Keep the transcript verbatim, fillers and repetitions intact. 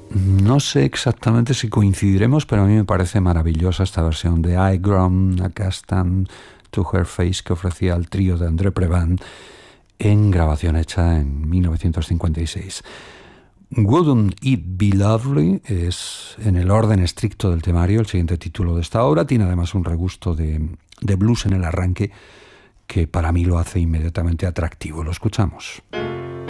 No sé exactamente si coincidiremos, pero a mí me parece maravillosa esta versión de I Grown Accustomed to Her Face que ofrecía el trío de André Previn en grabación hecha en mil novecientos cincuenta y seis. Wouldn't It Be Lovely es, en el orden estricto del temario, el siguiente título de esta obra. Tiene además un regusto de, de blues en el arranque que para mí lo hace inmediatamente atractivo. Lo escuchamos.